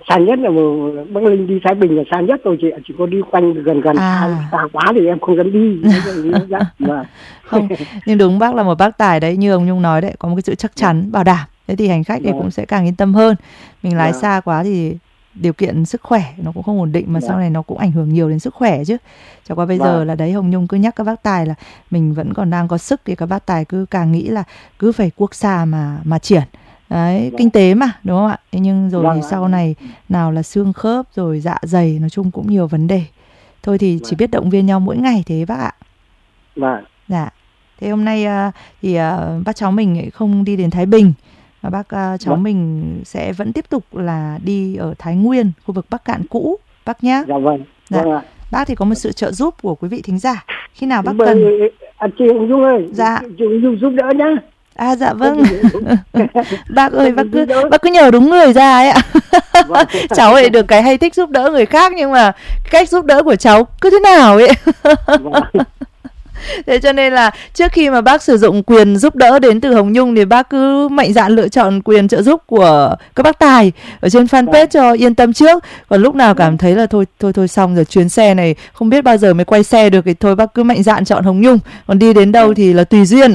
xa nhất là Bắc Ninh đi Thái Bình là xa nhất rồi chị ạ, chỉ có đi quanh gần xa quá thì em không dám đi. Không, nhưng đúng bác là một bác tài đấy, như ông Nhung nói đấy, có một cái sự chắc chắn bảo đảm, thế thì hành khách thì cũng sẽ càng yên tâm hơn. Mình lái xa quá thì điều kiện sức khỏe nó cũng không ổn định, mà sau này nó cũng ảnh hưởng nhiều đến sức khỏe chứ. Chẳng qua bây giờ là đấy, Hồng Nhung cứ nhắc các bác tài là mình vẫn còn đang có sức, thì các bác tài cứ càng nghĩ là cứ phải quốc xa mà triển. Đấy, kinh tế mà, đúng không ạ? Thế nhưng rồi thì sau này nào là xương khớp rồi dạ dày, nói chung cũng nhiều vấn đề. Thôi thì chỉ biết động viên nhau mỗi ngày thế bác ạ. Dạ. Thế hôm nay thì bác cháu mình không đi đến Thái Bình, và bác cháu mình sẽ vẫn tiếp tục là đi ở Thái Nguyên, khu vực Bắc Cạn cũ bác nhá. Dạ vâng. Bác thì có một sự trợ giúp của quý vị thính giả khi nào bác cần. Chị Hồng Dung ơi, dạ, chị Hồng Dung giúp đỡ nhá. Dạ vâng. Bác ơi, bác cứ nhờ đúng người ra ấy ạ. Cháu ấy được cái hay thích giúp đỡ người khác, nhưng mà cách giúp đỡ của cháu cứ thế nào ấy. Thế cho nên là trước khi mà bác sử dụng quyền giúp đỡ đến từ Hồng Nhung thì bác cứ mạnh dạn lựa chọn quyền trợ giúp của các bác tài ở trên fanpage cho yên tâm trước. Còn lúc nào cảm thấy là thôi xong rồi, chuyến xe này không biết bao giờ mới quay xe được thì thôi bác cứ mạnh dạn chọn Hồng Nhung. Còn đi đến đâu thì là tùy duyên.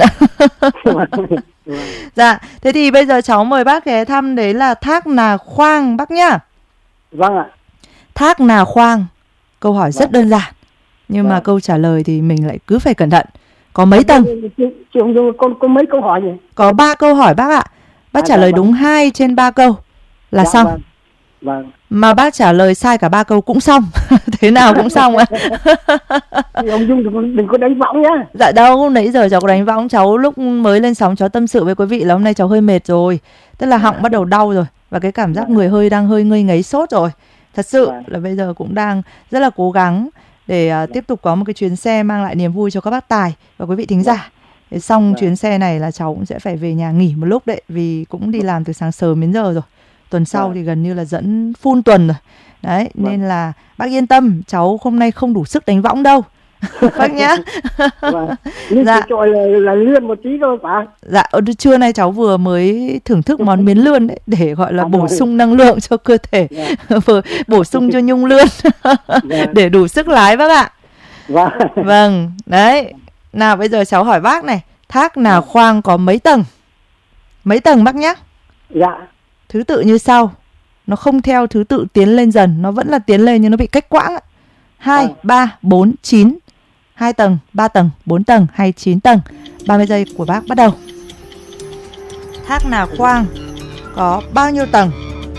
Dạ, thế thì bây giờ cháu mời bác ghé thăm đấy là Thác Nà Khoang bác nhá. Vâng ạ. Thác Nà Khoang, câu hỏi rất đơn giản, nhưng mà câu trả lời thì mình lại cứ phải cẩn thận. Có mấy tầng? Chị Hồng Dung, có mấy câu hỏi nhỉ? Có 3 câu hỏi bác ạ. Bác trả lời đúng 2 trên 3 câu là xong. Vâng. Mà bác trả lời sai cả 3 câu cũng xong. Thế nào cũng xong ạ. Chị Hồng Dung đừng có đánh võng nhá. Dạ đâu, nãy giờ cháu có đánh võng. Cháu lúc mới lên sóng cháu tâm sự với quý vị là hôm nay cháu hơi mệt rồi, tức là họng bắt đầu đau rồi, và cái cảm giác người đang hơi ngây ngấy sốt rồi. Thật sự là bây giờ cũng đang rất là cố gắng để tiếp tục có một cái chuyến xe mang lại niềm vui cho các bác tài và quý vị thính giả. Để xong chuyến xe này là cháu cũng sẽ phải về nhà nghỉ một lúc đấy, vì cũng đi làm từ sáng sớm đến giờ rồi. Tuần sau thì gần như là dẫn full tuần rồi. Đấy, nên là bác yên tâm, cháu hôm nay không đủ sức đánh võng đâu. Bác nhá. Dạ. Là lươn một tí thôi phải. Dạ, trưa nay cháu vừa mới thưởng thức món miến lươn đấy, để gọi là bổ sung năng lượng cho cơ thể, bổ sung cho Nhung lươn để đủ sức lái bác ạ. Vâng, đấy. Nào bây giờ cháu hỏi bác này, Thác Nà Khoang có mấy tầng? Mấy tầng bác nhá? Dạ. Thứ tự như sau. Nó không theo thứ tự tiến lên dần, nó vẫn là tiến lên nhưng nó bị cách quãng. 2, 3, 4, 9. 2 tầng, 3 tầng, 4 tầng hay 9 tầng? 30 giây của bác bắt đầu. Thác Nà Khoang có bao nhiêu tầng?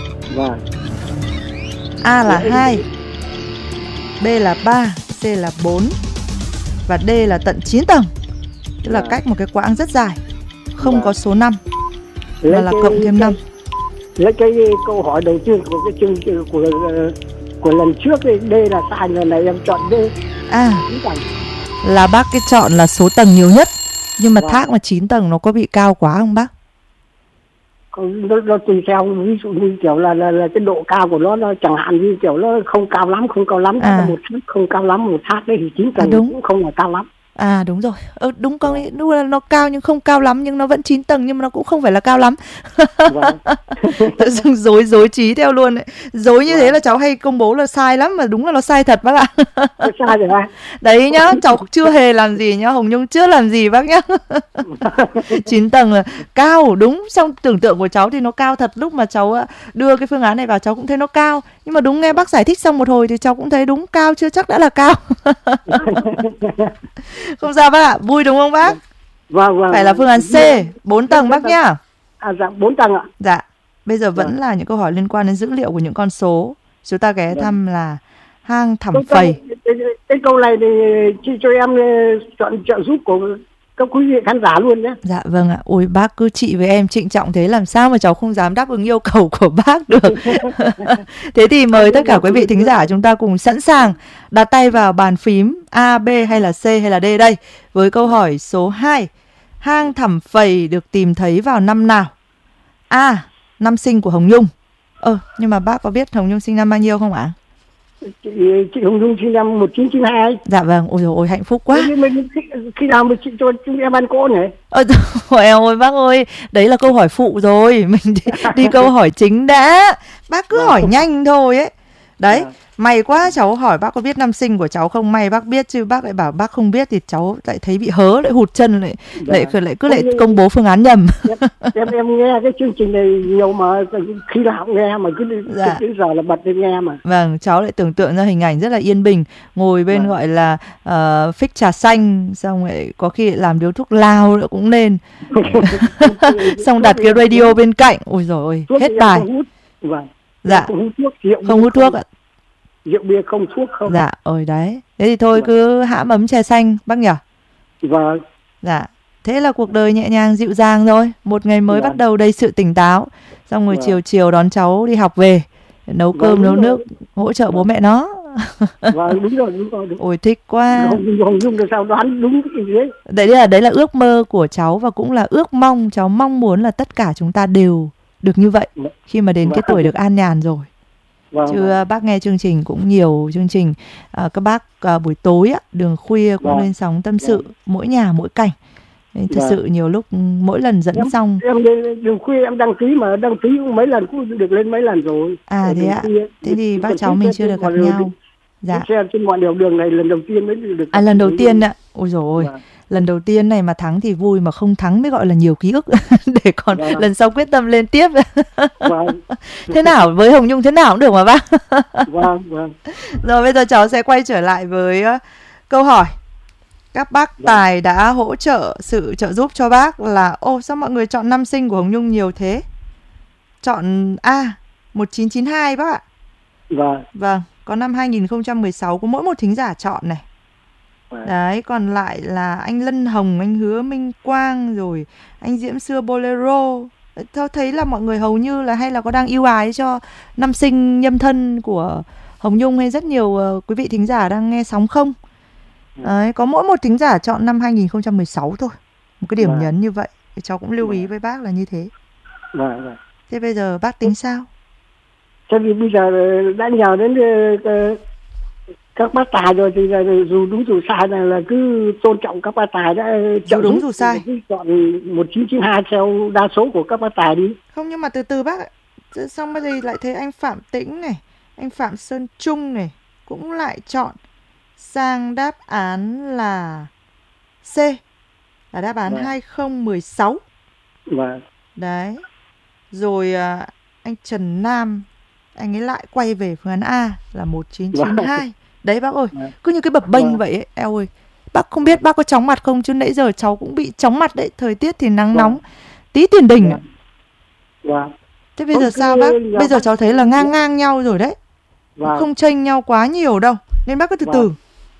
A là 2, B là 3, C là 4 và D là tận 9 tầng. Tức là cách một cái quãng rất dài, không có số 5 mà là cộng thêm 5. Lấy cái câu hỏi đầu tiên của cái chương trình của lần trước thì D là sai, lần này em chọn D. Là bác cái chọn là số tầng nhiều nhất. Nhưng mà thác mà 9 tầng nó có bị cao quá không bác? Nó tùy theo, ví dụ như kiểu là cái độ cao của nó chẳng hạn như kiểu nó không cao lắm. Một thác không cao lắm, một thác đấy thì 9 tầng cũng không là cao lắm. Đúng rồi. Đúng, có nghĩa là nó cao nhưng không cao lắm, nhưng nó vẫn 9 tầng nhưng mà nó cũng không phải là cao lắm. Tự dưng dối trí theo luôn đấy. Dối như thế là cháu hay công bố là sai lắm, mà đúng là nó sai thật bác ạ. Sai rồi bác. Đấy nhá, cháu chưa hề làm gì nhá, Hồng Nhung chưa làm gì bác nhá. 9 tầng là cao, đúng. Trong tưởng tượng của cháu thì nó cao thật, lúc mà cháu đưa cái phương án này vào cháu cũng thấy nó cao. Nhưng mà đúng, nghe bác giải thích xong một hồi thì cháu cũng thấy đúng, cao chưa chắc đã là cao. Không sao bác ạ, vui đúng không bác? Vâng. Phải là phương án C, 4 tầng bác nhá. Dạ, 4 tầng ạ. Dạ, bây giờ vẫn là những câu hỏi liên quan đến dữ liệu của những con số. Chúng ta ghé thăm là hang Thẳm Phầy. Cái câu này thì chị cho em chọn trợ giúp của các quý vị khán giả luôn nhé. Dạ vâng ạ. Ôi bác cứ chị với em trịnh trọng thế, làm sao mà cháu không dám đáp ứng yêu cầu của bác được. Thế thì mời tất cả quý vị thính giả chúng ta cùng sẵn sàng đặt tay vào bàn phím A, B hay là C hay là D đây. Với câu hỏi số 2. Hang Thẳm Phầy được tìm thấy vào năm nào? A. Năm sinh của Hồng Nhung. Nhưng mà bác có biết Hồng Nhung sinh năm bao nhiêu không ạ? Chị Hồng Nhung sinh năm 1992. Dạ vâng, ôi dồi ôi, hạnh phúc quá. Khi nào mà chị cho chúng em ăn cỗ nhỉ? Ôi bác ơi, đấy là câu hỏi phụ rồi. Mình đi câu hỏi chính đã. Bác cứ hỏi nhanh thôi ấy. Đấy, may quá cháu hỏi bác có biết năm sinh của cháu không, may bác biết, chứ bác lại bảo bác không biết thì cháu lại thấy bị hớ, lại hụt chân, lại công bố phương án nhầm. Em nghe cái chương trình này nhiều mà khi nào cũng nghe mà cứ đến giờ là bật lên nghe mà. Vâng, cháu lại tưởng tượng ra hình ảnh rất là yên bình, ngồi bên gọi là phích trà xanh, xong lại có khi lại làm điếu thuốc lào nữa cũng nên. Xong đặt cái radio bên cạnh, ôi dồi ôi, hết bài. Dạ, không hút thuốc ạ. Rượu bia không, thuốc không. Dạ, ôi đấy. Thế thì thôi cứ hãm ấm trà xanh bác nhỉ? Vâng. Dạ, thế là cuộc đời nhẹ nhàng dịu dàng rồi. Một ngày mới bắt đầu đầy sự tỉnh táo. Xong rồi chiều đón cháu đi học về, nấu cơm, nấu nước, hỗ trợ bố mẹ nó. Vâng, đúng rồi. Ôi thích quá. Hồng Nhung được sao đoán đúng cái gì đấy. Đấy là ước mơ của cháu và cũng là ước mong, cháu mong muốn là tất cả chúng ta đều được như vậy khi mà đến cái tuổi được an nhàn rồi. Chứ bác nghe chương trình cũng nhiều chương trình, các bác buổi tối đường khuya cũng lên sóng tâm sự, mỗi nhà mỗi cảnh. Thật sự nhiều lúc mỗi lần dẫn xong em đường khuya em đăng ký cũng mấy lần, cũng được lên mấy lần rồi. Thế ạ. Thế thì bác cháu mình chưa được gặp nhau. Dạ. Xe trên mọi nẻo đường này lần đầu tiên mới được. Lần đầu tiên ạ. Ôi dồi ôi. Lần đầu tiên này mà thắng thì vui, mà không thắng mới gọi là nhiều ký ức. Để còn lần sau quyết tâm lên tiếp. Thế nào với Hồng Nhung thế nào cũng được mà bác. Vâng. Rồi bây giờ cháu sẽ quay trở lại với câu hỏi. Các bác tài đã hỗ trợ sự trợ giúp cho bác là sao mọi người chọn năm sinh của Hồng Nhung nhiều thế? Chọn A 1992 bác ạ. Vâng, có năm 2016 có mỗi một thính giả chọn này. Đấy, còn lại là anh Lân Hồng, anh Hứa Minh Quang, rồi anh Diễm Xưa Bolero. Tôi thấy là mọi người hầu như là hay là có đang ưu ái cho năm sinh nhâm thân của Hồng Nhung, hay rất nhiều quý vị thính giả đang nghe sóng không? Đấy, có mỗi một thính giả chọn năm 2016 thôi. Một cái điểm nhấn như vậy. Thì cháu cũng lưu ý với bác là như thế. Thế bây giờ bác tính sao? Thế vì bây giờ đã nhờ đến các bác tài rồi thì dù đúng dù sai là cứ tôn trọng các bác tài đã dù đúng dù sai. Cứ chọn 1992 theo đa số của các bác tài đi. Không, nhưng mà từ bác ạ. Xong bây giờ lại thấy anh Phạm Tĩnh này, anh Phạm Sơn Trung này cũng lại chọn sang đáp án là C, là đáp án 2016. Đấy. Rồi anh Trần Nam, anh ấy lại quay về phương án A là 1992. Đấy bác ơi, cứ như cái bập bênh vậy ấy, eo ơi. Bác không biết bác có chóng mặt không, chứ nãy giờ cháu cũng bị chóng mặt đấy. Thời tiết thì nắng nóng, tí tiền đình. Thế bây giờ sao bác? Bây giờ cháu thấy là ngang nhau rồi đấy. Không chênh nhau quá nhiều đâu, nên bác cứ từ từ.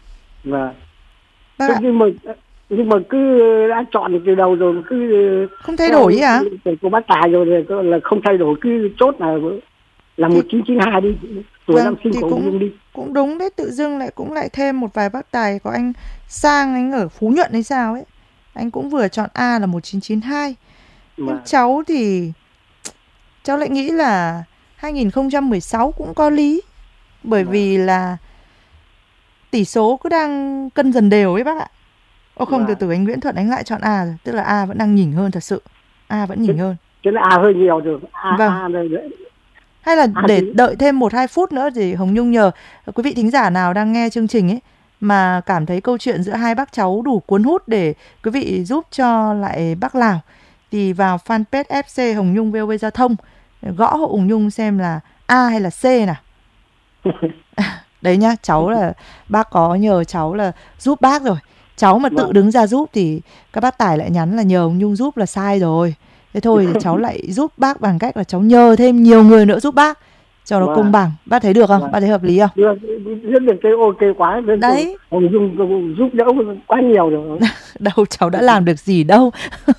Nhưng mà cứ đã chọn từ đầu rồi cứ không thay đổi gì hả? Của bác tài rồi là không thay đổi, cứ chốt là 1992 đi. Tuổi năm sinh của Nhung đi. Cũng đúng đấy, tự dưng lại thêm một vài bác tài. Có anh Sang, anh ở Phú Nhuận hay sao ấy, anh cũng vừa chọn A là 1992. Nhưng cháu thì cháu lại nghĩ là 2016 cũng có lý. Bởi vì là tỷ số cứ đang cân dần đều ấy bác ạ. Không, từ anh Nguyễn Thuận anh lại chọn A rồi. Tức là A vẫn đang nhỉnh hơn thật sự. A vẫn nhỉnh hơn. Thế là A hơi nhiều rồi. Hay là để đợi thêm 1-2 phút nữa thì Hồng Nhung nhờ quý vị thính giả nào đang nghe chương trình ấy mà cảm thấy câu chuyện giữa hai bác cháu đủ cuốn hút để quý vị giúp cho lại bác Lào, thì vào fanpage FC Hồng Nhung VOV Giao thông, gõ hộ Hồng Nhung xem là A hay là C nào. Đấy nhá, cháu là bác có nhờ cháu là giúp bác rồi. Cháu mà tự đứng ra giúp thì các bác tài lại nhắn là nhờ Hồng Nhung giúp là sai rồi. Thế thôi thì cháu lại giúp bác bằng cách là cháu nhờ thêm nhiều người nữa giúp bác cho nó công bằng. Bác thấy được không? Bác thấy hợp lý không? Rất được, cái ok quá. Đấy. Hồng Nhung giúp đỡ quá nhiều rồi. Đâu, cháu đã làm được gì đâu.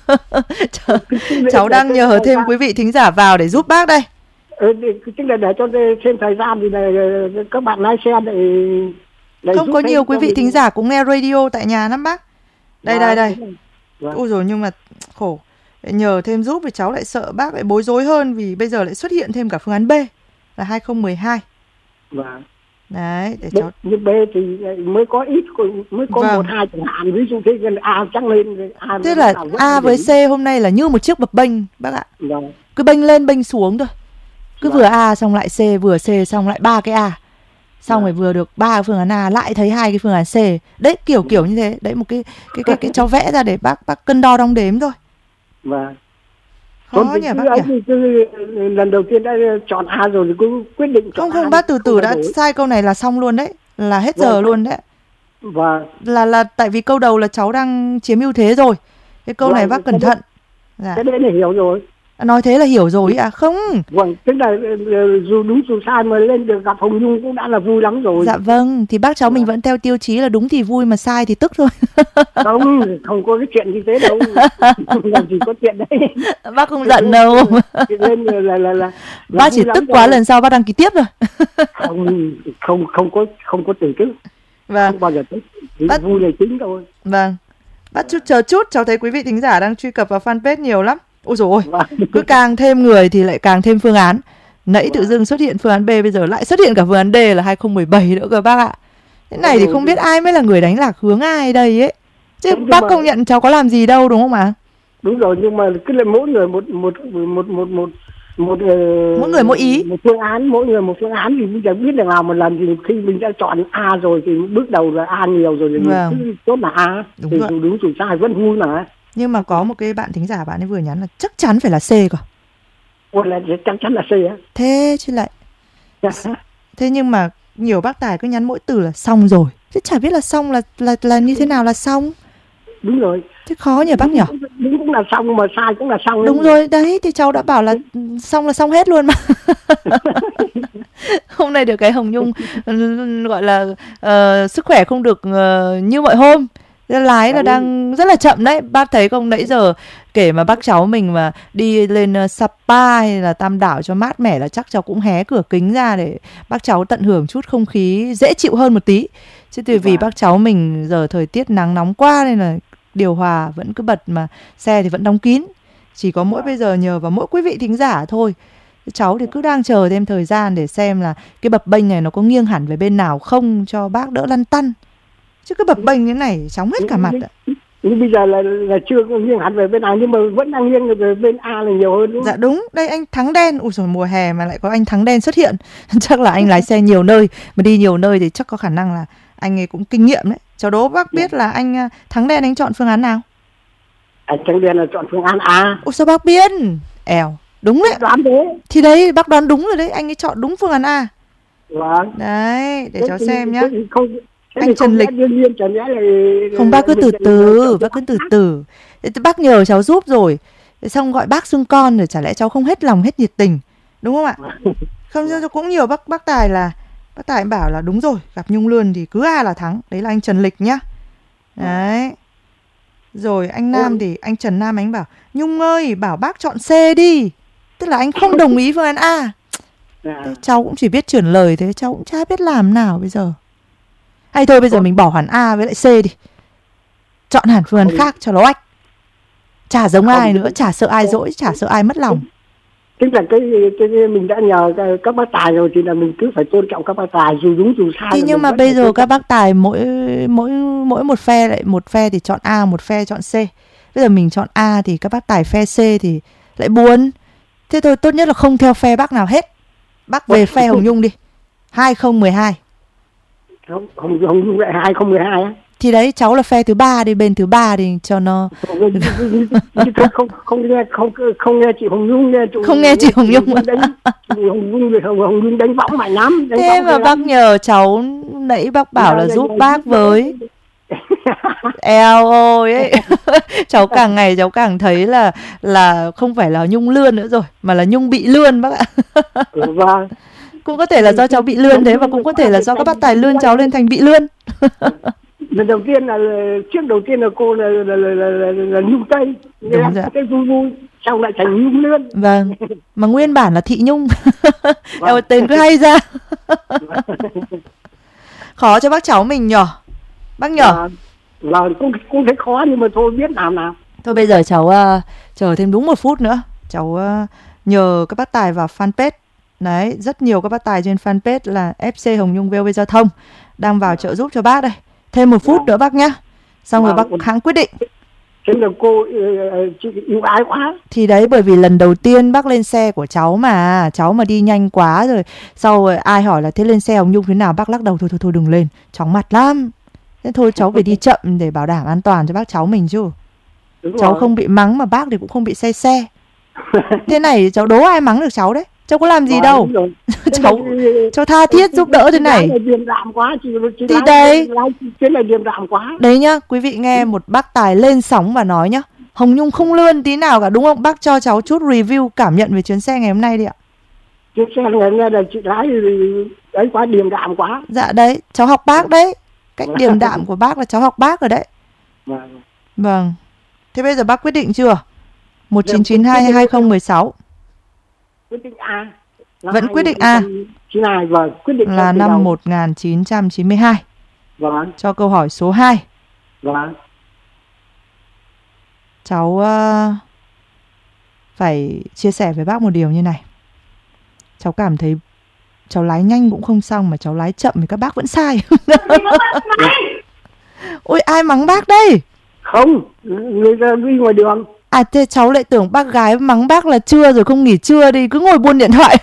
Cháu đang nhờ thêm quý vị thính giả vào để giúp bác đây. Chính là để cho thêm thời gian thì các bạn lái xe để không có nhiều quý vị thính giả cũng nghe radio tại nhà lắm bác. Đây. Ôi rồi, nhưng mà khổ. Nhờ thêm giúp thì cháu lại sợ bác lại bối rối hơn, vì bây giờ lại xuất hiện thêm cả phương án B là 2012. Đấy, để cháu. Nhưng B thì mới có ít, mới có 1-2 chẳng hạn, ví dụ thế A chắc lên. Thế là A với C hôm nay là như một chiếc bập bênh bác ạ. Cứ bênh lên bênh xuống thôi. Cứ vừa A xong lại C, vừa C xong lại 3 cái A. Xong rồi vừa được 3 cái phương án A lại thấy 2 cái phương án C. Đấy, kiểu như thế. Đấy một cái cháu vẽ ra để bác cân đo đong đếm thôi. Vâng. Khó nhỉ bác nhỉ? Lần đầu tiên đã chọn A rồi thì cứ quyết định chọn A. Không, bác từ đã sai câu này là xong luôn đấy. Là hết giờ luôn đấy. Vâng. Là tại vì câu đầu là cháu đang chiếm ưu thế rồi. Cái câu này bác cẩn thận. Cái đấy là hiểu rồi. Nói thế là hiểu rồi à? Không. Vâng, tức là dù đúng dù sai mà lên được gặp Hồng Nhung cũng đã là vui lắm rồi. Dạ vâng, thì bác cháu mình vẫn theo tiêu chí là đúng thì vui mà sai thì tức thôi. Không có cái chuyện như thế đâu. Làm gì có chuyện đấy. Bác không giận đâu. Lên là bác chỉ tức quá lần sau bác đăng ký tiếp rồi. không có từ tức. Vâng. Không bao giờ tức. Vui là chính thôi. Vâng. Bác chờ chút, cháu thấy quý vị thính giả đang truy cập vào fanpage nhiều lắm. Ôi dồi ôi, cứ càng thêm người thì lại càng thêm phương án. Nãy tự dưng xuất hiện phương án B, bây giờ lại xuất hiện cả phương án D là 2017 nữa cơ bác ạ. Thế này thì không biết ai mới là người đánh lạc hướng ai đây ấy. Chứ bác công nhận cháu có làm gì đâu đúng không ạ? Đúng rồi, nhưng mà cứ là mỗi người mỗi người mỗi ý. Một phương án, mỗi người một phương án thì bây giờ biết được nào một lần thì khi mình đã chọn A rồi thì bước đầu là A nhiều rồi thì mình cứ chốt là A. Đúng thì rồi. Đúng dù sai vẫn vui mà. Nhưng mà có một cái bạn thính giả bạn ấy vừa nhắn là chắc chắn phải là C cơ. Ôi là chắc chắn là C á. Thế chứ lại. Thế nhưng mà nhiều bác tài cứ nhắn mỗi từ là xong rồi. Thế chả biết là xong là như thế nào là xong. Đúng rồi. Thế khó nhỉ bác nhỉ? Đúng cũng là xong mà sai cũng là xong. Đúng rồi, đấy thì cháu đã bảo là xong hết luôn mà. Hôm nay được cái Hồng Nhung gọi là sức khỏe không được như mọi hôm. Lái là đang rất là chậm đấy. Bác thấy không, nãy giờ kể mà bác cháu mình mà đi lên Sapa hay là Tam Đảo cho mát mẻ là chắc cháu cũng hé cửa kính ra để bác cháu tận hưởng chút không khí dễ chịu hơn một tí. Chứ vì bác cháu mình giờ thời tiết nắng nóng quá nên là điều hòa vẫn cứ bật mà xe thì vẫn đóng kín. Chỉ có mỗi bây giờ nhờ vào mỗi quý vị thính giả thôi. Cháu thì cứ đang chờ thêm thời gian để xem là cái bập bênh này nó có nghiêng hẳn về bên nào không cho bác đỡ lăn tăn. Chứ cái bập bênh thế này chóng hết cả mặt ạ. Nhưng bây giờ là chưa nghiêng hẳn về bên nào nhưng mà vẫn đang nghiêng về bên A là nhiều hơn đúng không? Dạ đúng, đây anh Thắng Đen. Ui dồi, mùa hè mà lại có anh Thắng Đen xuất hiện. Chắc là anh lái xe nhiều nơi. Mà đi nhiều nơi thì chắc có khả năng là anh ấy cũng kinh nghiệm đấy. Cháu đố bác biết là anh Thắng Đen anh chọn phương án nào? Anh Thắng Đen là chọn phương án A. Ủa sao bác biết? Èo, đúng đấy. Đoán thế. Thì đấy, bác đoán đúng rồi đấy. Anh ấy chọn đúng phương án A. Vâng. Đấy, để cháu xem nhá. Anh Trần Lịch. Không, bác cứ từ từ. Bác nhờ cháu giúp rồi. Xong gọi bác xưng con rồi, chả lẽ cháu không hết lòng hết nhiệt tình. Đúng không ạ? Không, cũng nhiều bác tài là bác tài bảo là đúng rồi, gặp Nhung Lươn thì cứ A là thắng. Đấy là anh Trần Lịch nhá. Đấy. Rồi anh Nam thì anh Trần Nam anh bảo Nhung ơi, bảo bác chọn C đi. Tức là anh không đồng ý phương án A. Cháu cũng chỉ biết chuyển lời thế, cháu cũng chả biết làm nào bây giờ. Hay thôi bây giờ mình bỏ hẳn A với lại C đi. Chọn hẳn phương án khác cho nó oách. Chả giống ai nữa, chả sợ ai dỗi, chả sợ ai mất lòng. Tức là cái mình đã nhờ các bác tài rồi thì là mình cứ phải tôn trọng các bác tài dù đúng dù sai. Thì nhưng mà bây giờ các bác tài mỗi một phe lại một phe thì chọn A, một phe chọn C. Bây giờ mình chọn A thì các bác tài phe C thì lại buồn. Thế thôi tốt nhất là không theo phe bác nào hết. Bác về phe Hồng Nhung đi. 2012. Hồng Nhung lại 2012 á. Thì đấy cháu là phe thứ 3 đi, bên thứ 3 thì cho nó không nghe chị Hồng Nhung, không nghe chị Hồng Nhung. Hồng Nhung đánh võng mạnh lắm. Thế mà bác nhờ cháu nãy bác bảo là giúp bác với. Eo ôi ấy. Cháu càng ngày cháu càng thấy là không phải là Nhung lươn nữa rồi mà là Nhung bị lươn bác ạ. Vâng. Cũng có thể là do cháu bị lươn thế và cũng có thể là do các bác tài lươn cháu lên thành bị lươn. Lần đầu tiên là cô là Nhung Tây. Đúng rồi. Cái vui xong lại thành Nhung Lươn. Vâng. Mà nguyên bản là Thị Nhung. Vâng. Tên cứ hay ra. Khó cho bác cháu mình nhở. Bác nhở. Là cũng thấy khó nhưng mà thôi biết làm nào. Thôi bây giờ cháu chờ thêm đúng 1 phút nữa. Cháu nhờ các bác tài vào fanpage. Đấy, rất nhiều các bác tài trên fanpage là FC Hồng Nhung VOV Giao thông đang vào trợ giúp cho bác đây. Thêm 1 phút nữa bác nhá. Xong rồi bác hãng quyết định. Thế là cô chị yêu ái quá. Thì đấy, bởi vì lần đầu tiên bác lên xe của cháu mà, cháu mà đi nhanh quá rồi, sau rồi ai hỏi là thế lên xe Hồng Nhung thế nào, bác lắc đầu thôi đừng lên, chóng mặt lắm. Thế thôi cháu phải đi chậm để bảo đảm an toàn cho bác cháu mình chứ. Đúng cháu rồi. Không bị mắng mà bác thì cũng không bị say xe. Thế này cháu đố ai mắng được cháu đấy, cháu có làm gì đâu. cháu tha thiết giúp đỡ thế này. Điềm đạm quá chị thì đấy, thế là điềm đạm quá. Đấy nhá, quý vị nghe một bác tài lên sóng và nói nhá, Hồng Nhung không lươn tí nào cả, đúng không? Bác cho cháu chút review cảm nhận về chuyến xe ngày hôm nay đi ạ. Chuyến xe ngày hôm nay là chị lái đấy quá, điềm đạm quá. Dạ đấy, cháu học bác đấy. Cách điềm đạm của bác là cháu học bác rồi đấy. Vâng. Thế bây giờ bác quyết định chưa? 1992 hay 2016? Quyết định A. Vẫn quyết định A. Vâng, quyết định là năm 1992. Vâng. Cho câu hỏi số 2. Vâng. Cháu phải chia sẻ với bác một điều như này. Cháu cảm thấy cháu lái nhanh cũng không xong, mà cháu lái chậm thì các bác vẫn sai. Ôi, ai mắng bác đây? Không, người ta đi ngoài đường. À, thế cháu lại tưởng bác gái mắng bác là trưa rồi không nghỉ trưa đi, cứ ngồi buôn điện thoại.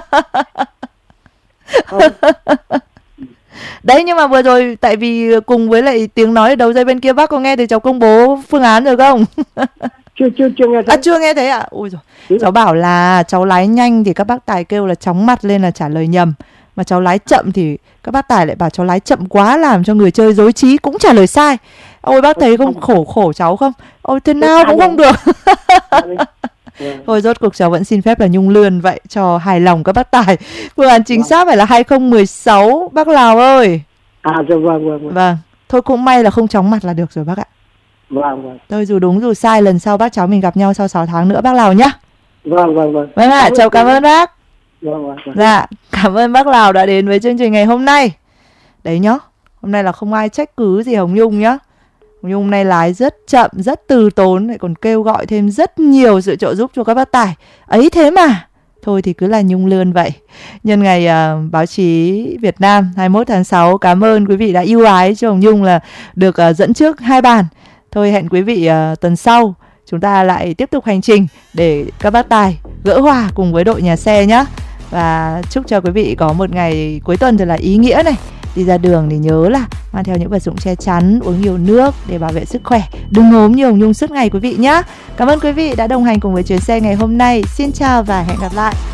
Đấy, nhưng mà vừa rồi tại vì cùng với lại tiếng nói ở đầu dây bên kia, bác có nghe thì cháu công bố phương án rồi không? Chưa nghe thấy. Chưa nghe thấy à? Ui rồi. Cháu bảo là cháu lái nhanh thì các bác tài kêu là chóng mặt lên là trả lời nhầm, mà cháu lái chậm thì các bác tài lại bảo cháu lái chậm quá làm cho người chơi rối trí, cũng trả lời sai. Ôi, bác thấy không khổ cháu không? Ôi, thế nào cũng không được. Thôi rốt cuộc cháu vẫn xin phép là Nhung lươn vậy cho hài lòng các bác tài. Phương án chính xác phải là 2016 bác Lào ơi. Vâng. Vâng. Thôi cũng may là không chóng mặt là được rồi bác ạ. Vâng. Thôi dù đúng dù sai, lần sau bác cháu mình gặp nhau sau 6 tháng nữa bác Lào nhá. Vâng. Vâng ạ, cháu cảm ơn bác. Vâng. Dạ, cảm ơn bác Lào đã đến với chương trình ngày hôm nay. Đấy nhá, hôm nay là không ai trách cứ gì Hồng Nhung nhá. Hồng Nhung hôm nay lái rất chậm, rất từ tốn, lại còn kêu gọi thêm rất nhiều sự trợ giúp cho các bác tài. Ấy thế mà. Thôi thì cứ là Nhung lươn vậy. Nhân ngày báo chí Việt Nam 21 tháng 6, cảm ơn quý vị đã ưu ái cho Hồng Nhung là được dẫn trước 2 bàn. Thôi hẹn quý vị tuần sau chúng ta lại tiếp tục hành trình để các bác tài gỡ hòa cùng với đội nhà xe nhé. Và chúc cho quý vị có một ngày cuối tuần thật là ý nghĩa này. Đi ra đường thì nhớ là mang theo những vật dụng che chắn, uống nhiều nước để bảo vệ sức khỏe. Đừng ốm như Hồng Nhung suốt ngày quý vị nhé. Cảm ơn quý vị đã đồng hành cùng với chuyến xe ngày hôm nay. Xin chào và hẹn gặp lại.